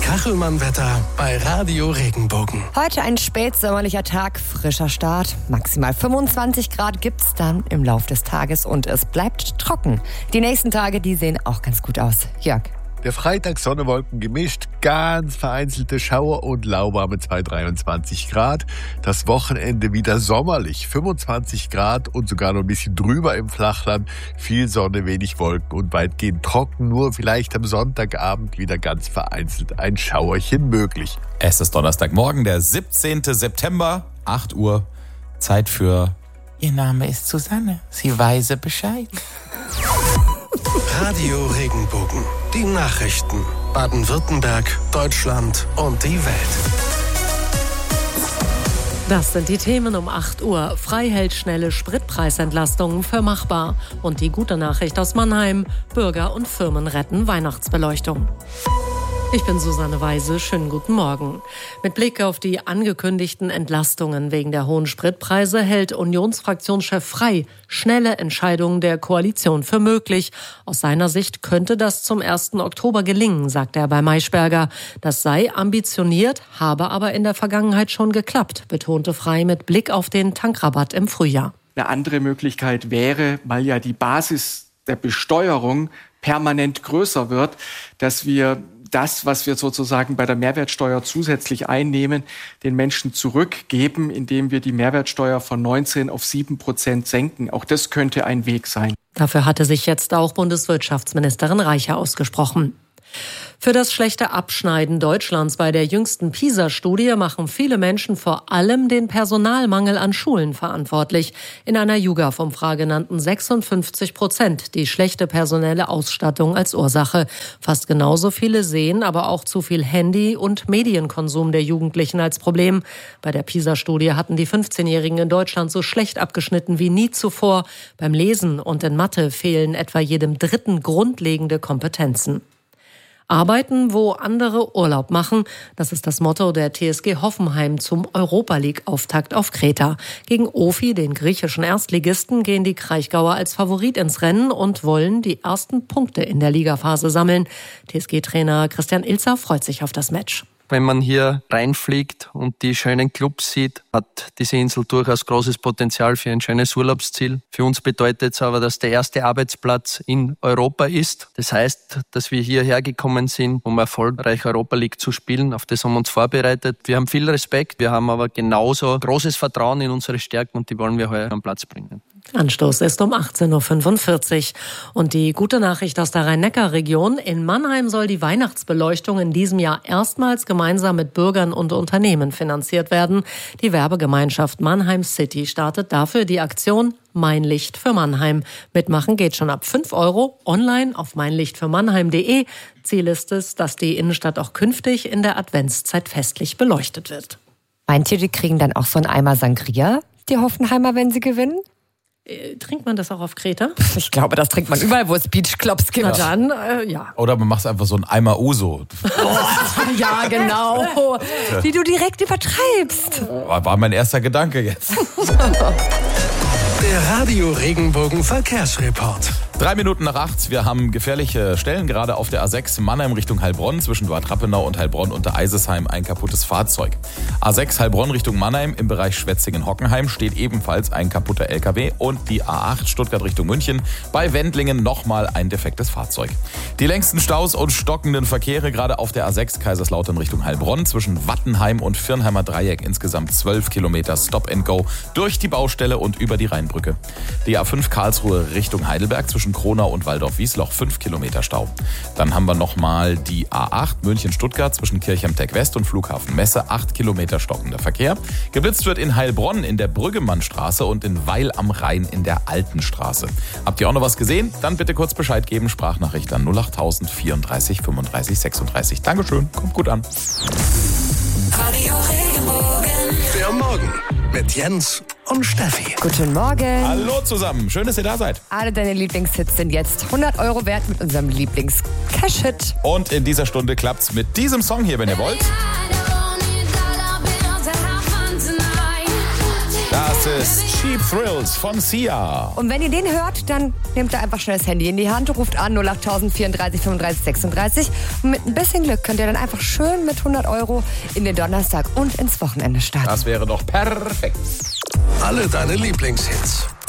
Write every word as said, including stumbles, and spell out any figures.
Das Kachelmann-Wetter bei Radio Regenbogen. Heute ein spätsommerlicher Tag, frischer Start. Maximal fünfundzwanzig Grad gibt's dann im Lauf des Tages und es bleibt trocken. Die nächsten Tage, die sehen auch ganz gut aus. Jörg. Der Freitag Sonne-Wolken gemischt, ganz vereinzelte Schauer und lauwarme zwei bis dreiundzwanzig Grad. Das Wochenende wieder sommerlich, fünfundzwanzig Grad und sogar noch ein bisschen drüber im Flachland. Viel Sonne, wenig Wolken und weitgehend trocken, nur vielleicht am Sonntagabend wieder ganz vereinzelt ein Schauerchen möglich. Es ist Donnerstagmorgen, der siebzehnten September, acht Uhr. Zeit für Ihr Name ist Susanne, Sie weiß Bescheid. Radio Regenbogen. Die Nachrichten. Baden-Württemberg, Deutschland und die Welt. Das sind die Themen um acht Uhr. Frei hält schnelle Spritpreisentlastungen für machbar. Und die gute Nachricht aus Mannheim. Bürger und Firmen retten Weihnachtsbeleuchtung. Ich bin Susanne Weise, schönen guten Morgen. Mit Blick auf die angekündigten Entlastungen wegen der hohen Spritpreise hält Unionsfraktionschef Frey schnelle Entscheidungen der Koalition für möglich. Aus seiner Sicht könnte das zum ersten Oktober gelingen, sagt er bei Maischberger. Das sei ambitioniert, habe aber in der Vergangenheit schon geklappt, betonte Frey mit Blick auf den Tankrabatt im Frühjahr. Eine andere Möglichkeit wäre, weil ja die Basis der Besteuerung permanent größer wird, dass wir das, was wir sozusagen bei der Mehrwertsteuer zusätzlich einnehmen, den Menschen zurückgeben, indem wir die Mehrwertsteuer von neunzehn auf sieben Prozent senken. Auch das könnte ein Weg sein. Dafür hatte sich jetzt auch Bundeswirtschaftsministerin Reiche ausgesprochen. Für das schlechte Abschneiden Deutschlands bei der jüngsten PISA-Studie machen viele Menschen vor allem den Personalmangel an Schulen verantwortlich. In einer YouGov-Umfrage nannten sechsundfünfzig Prozent die schlechte personelle Ausstattung als Ursache. Fast genauso viele sehen aber auch zu viel Handy- und Medienkonsum der Jugendlichen als Problem. Bei der PISA-Studie hatten die fünfzehnjährigen in Deutschland so schlecht abgeschnitten wie nie zuvor. Beim Lesen und in Mathe fehlen etwa jedem Dritten grundlegende Kompetenzen. Arbeiten, wo andere Urlaub machen, das ist das Motto der T S G Hoffenheim zum Europa-League-Auftakt auf Kreta. Gegen Ofi, den griechischen Erstligisten, gehen die Kraichgauer als Favorit ins Rennen und wollen die ersten Punkte in der Ligaphase sammeln. T S G-Trainer Christian Ilzer freut sich auf das Match. Wenn man hier reinfliegt und die schönen Clubs sieht, hat diese Insel durchaus großes Potenzial für ein schönes Urlaubsziel. Für uns bedeutet es aber, dass der erste Arbeitsplatz in Europa ist. Das heißt, dass wir hierher gekommen sind, um erfolgreich Europa League zu spielen. Auf das haben wir uns vorbereitet. Wir haben viel Respekt, wir haben aber genauso großes Vertrauen in unsere Stärken und die wollen wir heuer am Platz bringen. Anstoß ist um achtzehn Uhr fünfundvierzig. Und die gute Nachricht aus der Rhein-Neckar-Region: In Mannheim soll die Weihnachtsbeleuchtung in diesem Jahr erstmals gemeinsam mit Bürgern und Unternehmen finanziert werden. Die Werbegemeinschaft Mannheim City startet dafür die Aktion Mein Licht für Mannheim. Mitmachen geht schon ab fünf Euro online auf mein licht für mannheim punkt de. Ziel ist es, dass die Innenstadt auch künftig in der Adventszeit festlich beleuchtet wird. Meint ihr, die kriegen dann auch so einen Eimer Sangria, die Hoffenheimer, wenn sie gewinnen? Äh, trinkt man das auch auf Kreta? Ich glaube, das trinkt man überall, wo es Beachclubs gibt. Na dann, äh, ja. Oder man macht einfach so einen Eimer Uso. Oh, ja, genau. Wie du direkt übertreibst. War, war mein erster Gedanke jetzt. Der Radio Regenbogen Verkehrsreport. Drei Minuten nach acht. Wir haben gefährliche Stellen, gerade auf der A sechs Mannheim Richtung Heilbronn, zwischen Bad Rappenau und Heilbronn unter Eisesheim ein kaputtes Fahrzeug. A sechs Heilbronn Richtung Mannheim im Bereich Schwetzingen-Hockenheim steht ebenfalls ein kaputter L K W und die A acht Stuttgart Richtung München bei Wendlingen nochmal ein defektes Fahrzeug. Die längsten Staus und stockenden Verkehre gerade auf der A sechs Kaiserslautern Richtung Heilbronn zwischen Wattenheim und Firnheimer Dreieck, insgesamt zwölf Kilometer Stop and Go durch die Baustelle und über die Rheinbrücke. Die A fünf Karlsruhe Richtung Heidelberg zwischen Kronau und Waldorf-Wiesloch fünf Kilometer Stau. Dann haben wir nochmal die A acht München-Stuttgart zwischen Kirchheim-Tech West und Flughafen Messe, acht Kilometer stockender Verkehr. Geblitzt wird in Heilbronn in der Brüggemannstraße und in Weil am Rhein in der Altenstraße. Habt ihr auch noch was gesehen? Dann bitte kurz Bescheid geben. Sprachnachricht an null acht tausend vierunddreißig fünfunddreißig sechsunddreißig. Dankeschön, kommt gut an. Radio Regenbogen. Der Morgen mit Jens und Steffi. Guten Morgen. Hallo zusammen, schön, dass ihr da seid. Alle deine Lieblingshits sind jetzt hundert Euro wert mit unserem Lieblings-Cash-Hit. Und in dieser Stunde klappt's mit diesem Song hier, wenn ihr wollt. Das Jetzt ist Cheap Thrills von Sia. Und wenn ihr den hört, dann nehmt ihr einfach schnell das Handy in die Hand, ruft an null acht vierunddreißig fünfunddreißig sechsunddreißig und mit ein bisschen Glück könnt ihr dann einfach schön mit hundert Euro in den Donnerstag und ins Wochenende starten. Das wäre doch perfekt. Alle deine Lieblingshits.